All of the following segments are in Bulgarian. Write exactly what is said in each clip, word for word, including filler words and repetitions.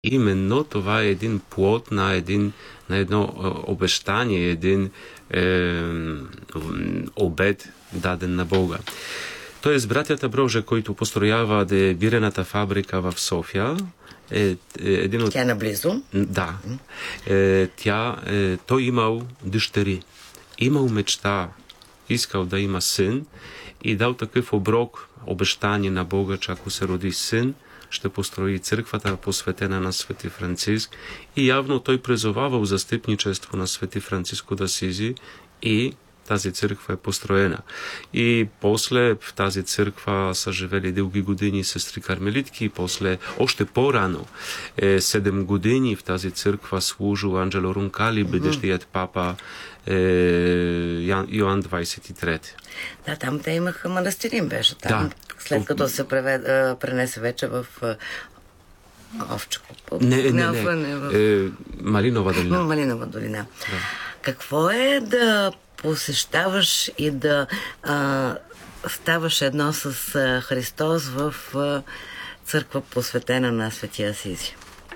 Именно това е един плод на, един, на едно обещание, един е, обет даден на Бога. Тоест, братята Броже, които построява бирената фабрика в София, е, е един от... Тя е наблизо? Да. Е, тя, е, той имал дъщери. Имал мечта, искал да има син и дал такъв оброк, обещание на Бога, че ако се роди син, ще построи църквата, посветена на Свети Франциск. И явно той призовавал застъпничество на Свети Франциско d'Асизи и тази църква е построена. И после в тази църква са живели дълги години сестри кармелитки, и после, още по-рано, е, седем години в тази църква служил Анджело Рункали, бъдещият папа е, Йоан двадесет и трети. Да, там те имаха манастирин, беше там. Да. След като се превед, пренесе вече в Овчако. Не, не, не. не. не в... е, Малинова долина. Малинова долина. Да. Какво е да посещаваш и да а, ставаш едно с а, Христос в а, църква, посветена на Светия Асизи?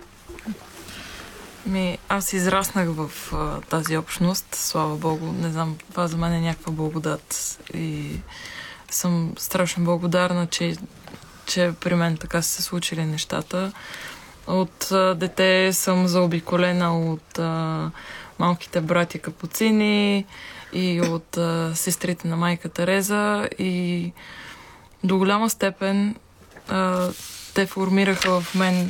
Ми, аз израснах в а, тази общност, слава Богу. Не знам, това за мен е някаква благодат. И съм страшно благодарна, че, че при мен така са се случили нещата. От а, дете съм заобиколена от а, малките брати капуцини и от а, сестрите на майка Тереза, и до голяма степен а, те формираха в мен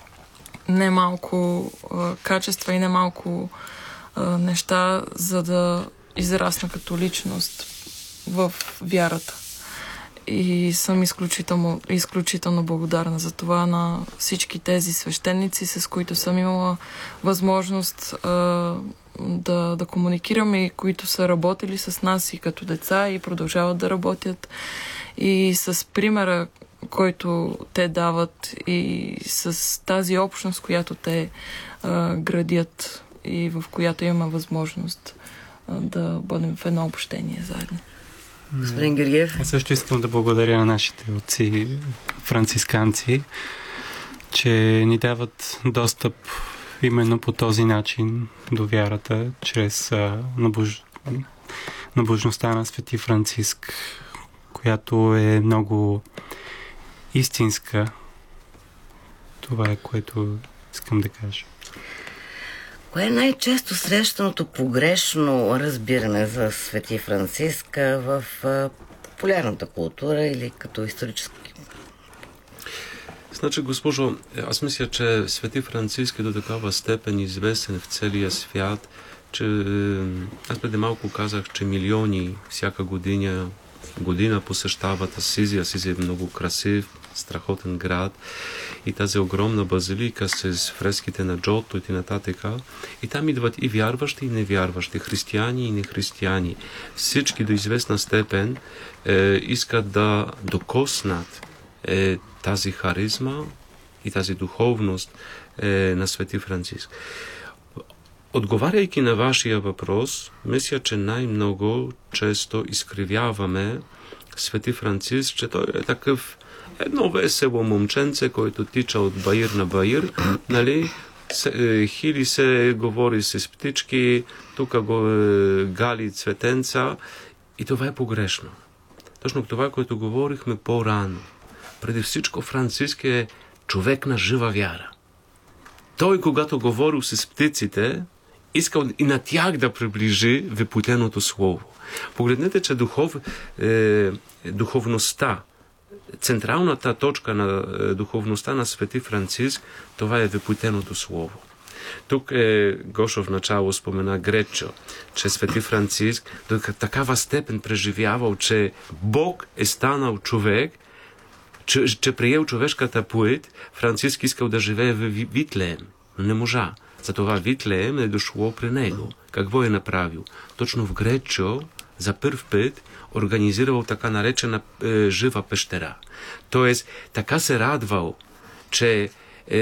немалко а, качества и немалко а, неща, за да израсна като личност в вярата. И съм изключително, изключително благодарна за това на всички тези свещеници, с които съм имала възможност а, да, да комуникирам, и които са работили с нас и като деца и продължават да работят. И с примера, който те дават, и с тази общност, която те а, градят и в която има възможност а, да бъдем в едно общение заедно. Господин Георгиев? Аз също искам да благодаря на нашите отци францисканци, че ни дават достъп именно по този начин до вярата, чрез а, набож... набожността на Свети Франциск, която е много истинска. Това е, което искам да кажа. Кое е най-често срещаното погрешно разбиране за Свети Франциск в популярната култура или като исторически? Значи, госпожо, аз мисля, че Свети Франциск е до такава степен известен в целия свят, че аз преди малко казах, че милиони всяка година, година посещават Асизи. Асизи е много красив, страхотен град, и тази огромна базилика с фреските на Джото и нататък. И там идват и вярващи, и невярващи, християни и нехристияни. Всички до известна степен е, искат да докоснат е, тази харизма и тази духовност е, на Свети Франциск. Отговаряйки на вашия въпрос, мисля, че най-много често изкривяваме Свети Франциск, че той е такъв едно весело момченце, който тича от баир на баир, нали, се, хили се, говори с птички, тук го е, гали цветенца, и това е погрешно. Точно това, което говорихме по-рано. Преди всичко Франциск е човек на жива вяра. Той, когато говорил с птиците, искал и на тях да приближи въплътеното слово. Погледнете, че духов, е, духовността, централната точка на духовността на Свети Франциск, това е въплътеното слово. Тук е, Гошо в начало спомена Гречо, че Свети Франциск до такава степен преживявал, че Бог е станал човек, че, че приел човешката плът. Франциск искал да живее в Витлеем, но не можа. Затова Витлеем е дошло при него. Какво е направил? Точно в Гречо за първ път организирал така наречена е, жива пещера. Тоест, така се радвал, че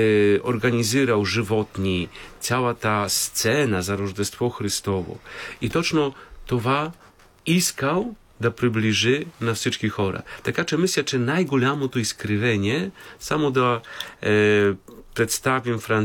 е организирал животни, цялата сцена за Рождество Христово. И точно това искал да приближи на всички хора. Така че мисля, че най-голямото изкривение, само да е, представим Франциск